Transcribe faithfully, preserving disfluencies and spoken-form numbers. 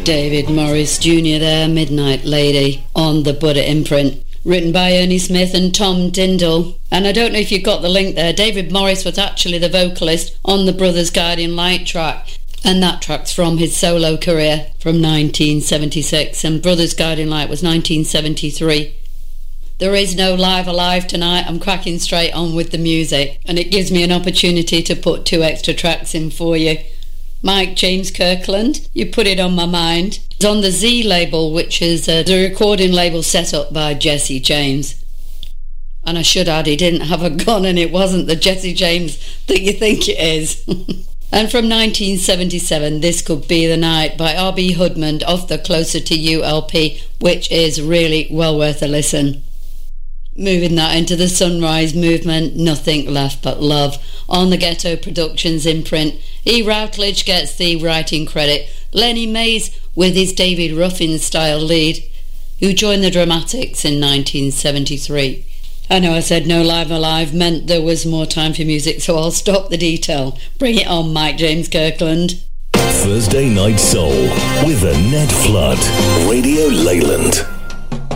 David Morris Junior there, Midnight Lady, on the Buddha imprint. Written by Ernie Smith and Tom Dindal. And I don't know if you got the link there, David Morris was actually the vocalist on the Brothers Guiding Light track. And that track's from his solo career from nineteen seventy-six. And Brothers Guiding Light was nineteen seventy-three. There is no Live Alive tonight. I'm cracking straight on with the music. And it gives me an opportunity to put two extra tracks in for you. Mike James Kirkland, you put it on my mind. It's on the Z label, which is uh, the recording label set up by Jesse James. And I should add, he didn't have a gun and it wasn't the Jesse James that you think it is. And from nineteen seventy-seven, This Could Be the Night by R B Hoodman off the Closer to You L P, which is really well worth a listen. Moving that into the Sunrise Movement, Nothing Left But Love, on the Ghetto Productions imprint. E. Routledge gets the writing credit. Lenny Mays with his David Ruffin style lead, who joined the Dramatics in nineteen seventy-three. I know I said no Live Alive meant there was more time for music, so I'll stop the detail. Bring it on, Mike James Kirkland. Thursday Night Soul with Annette Flood, Radio Leyland.